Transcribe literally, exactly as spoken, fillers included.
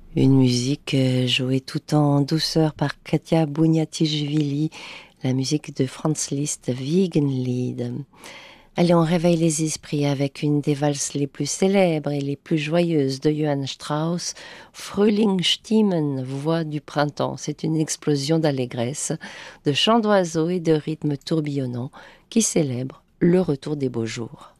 Une musique euh, jouée tout en douceur par Katia Bouniatichvili, la musique de Franz Liszt, Wiegenlied. Allez, on réveille les esprits avec une des valses les plus célèbres et les plus joyeuses de Johann Strauss, Frühlingsstimmen, voix du printemps. C'est une explosion d'allégresse, de chants d'oiseaux et de rythmes tourbillonnants qui célèbrent le retour des beaux jours.